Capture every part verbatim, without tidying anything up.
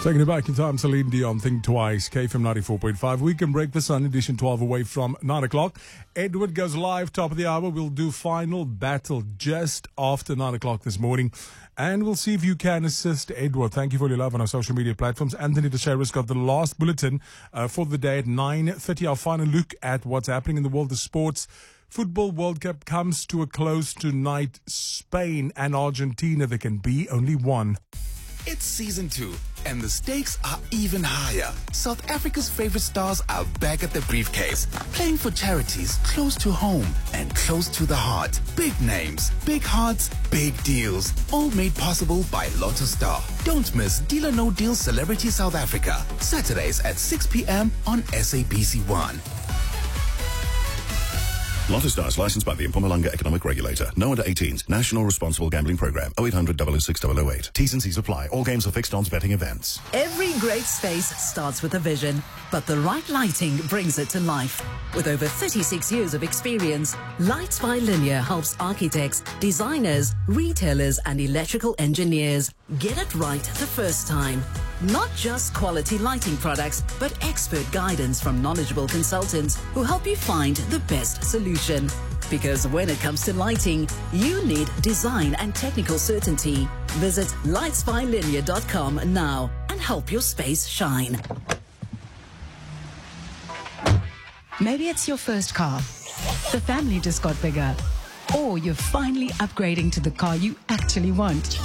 Taking it back in time, Celine Dion, Think Twice, K F M ninety-four point five. Weekend Breakfast on edition twelve away from nine o'clock. Edward goes live, top of the hour. We'll do final battle just after nine o'clock this morning. And we'll see if you can assist Edward. Thank you for your love on our social media platforms. Anthony Teixeira's got the last bulletin uh, for the day at nine thirty. Our final look at what's happening in the world of sports. Football World Cup comes to a close tonight. Spain and Argentina, there can be only one. It's season two, and the stakes are even higher. South Africa's favorite stars are back at the briefcase, playing for charities close to home and close to the heart. Big names, big hearts, big deals, all made possible by Lotto Star. Don't miss Deal or No Deal Celebrity South Africa, Saturdays at six p.m. on S A B C one. Lotto Stars, licensed by the Mpumalanga Economic Regulator. No under eighteens. National Responsible Gambling Program. oh eight hundred, double oh six, double oh eight. T's and C's apply. All games are fixed odds betting events. Every great space starts with a vision, but the right lighting brings it to life. With over thirty-six years of experience, Lights by Linear helps architects, designers, retailers, and electrical engineers get it right the first time. Not just quality lighting products, but expert guidance from knowledgeable consultants who help you find the best solution. Because when it comes to lighting, you need design and technical certainty. Visit lights by linear dot com now and help your space shine. Maybe it's your first car. The family just got bigger. Or you're finally upgrading to the car you actually want.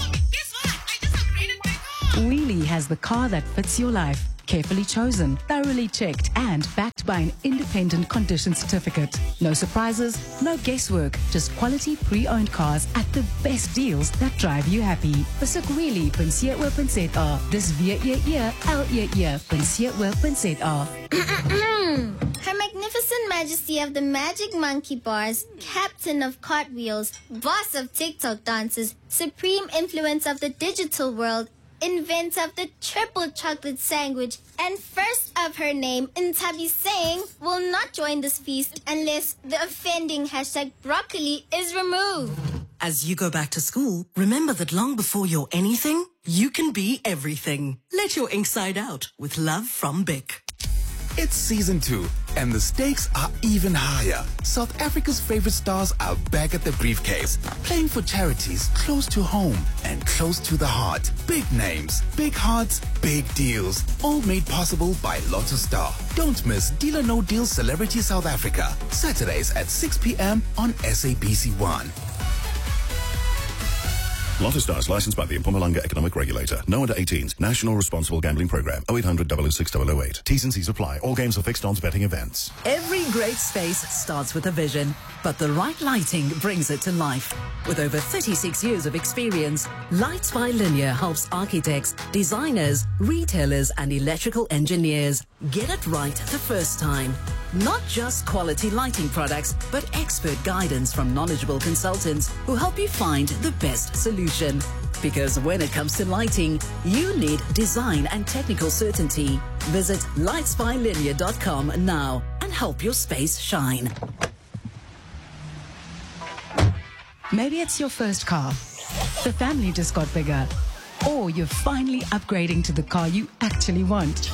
Wheelie has the car that fits your life. Carefully chosen, thoroughly checked, and backed by an independent condition certificate. No surprises, no guesswork, just quality pre-owned cars at the best deals that drive you happy. Besoek wheelie dot co dot za. Dis W E E L E E dot co dot za. Her Magnificent Majesty of the Magic Monkey Bars, Captain of Cartwheels, Boss of TikTok Dances, Supreme Influence of the Digital World, Inventor of the triple chocolate sandwich, and first of her name, Ntabi Singh, will not join this feast unless the offending hashtag broccoli is removed. As you go back to school, remember that long before you're anything, you can be everything. Let your inside out with love from Bic. It's season two, and the stakes are even higher. South Africa's favorite stars are back at the briefcase, playing for charities close to home and close to the heart. Big names, big hearts, big deals, all made possible by Lotto Star. Don't miss Deal or No Deal Celebrity South Africa, Saturdays at six p.m. on S A B C one. Lotto Stars, licensed by the Mpumalanga Economic Regulator. No under eighteens. National Responsible Gambling Program. oh eight hundred, double oh six, double oh eight. T's and C's apply. All games are fixed odds betting events. Every great space starts with a vision, but the right lighting brings it to life. With over thirty-six years of experience, Lights by Linear helps architects, designers, retailers, and electrical engineers get it right the first time. Not just quality lighting products, but expert guidance from knowledgeable consultants who help you find the best solution. Because when it comes to lighting, you need design and technical certainty. Visit lights by linear dot com now and help your space shine. Maybe it's your first car. The family just got bigger. Or you're finally upgrading to the car you actually want.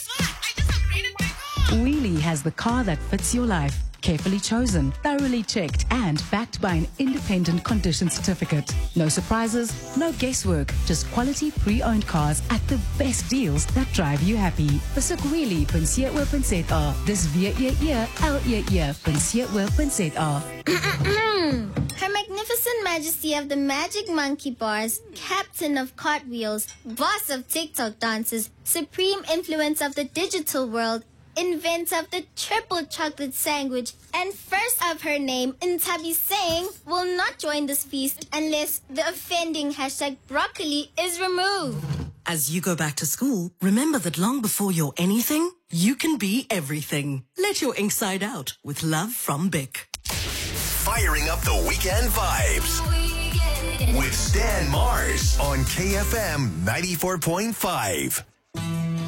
Wheelie has the car that fits your life. Carefully chosen, thoroughly checked, and backed by an independent condition certificate. No surprises, no guesswork, just quality pre-owned cars at the best deals that drive you happy. Besoek wheelie dot co dot za. Dis W E E L E E dot co dot za. Her Magnificent Majesty of the Magic Monkey Bars, Captain of Cartwheels, Boss of TikTok Dances, Supreme Influence of the Digital World, Inventor of the triple chocolate sandwich, and first of her name, Ntabi Singh, will not join this feast unless the offending hashtag broccoli is removed. As you go back to school, remember that long before you're anything, you can be everything. Let your inside out with love from Bic. Firing up the weekend vibes with Stan Mars on K F M ninety-four point five.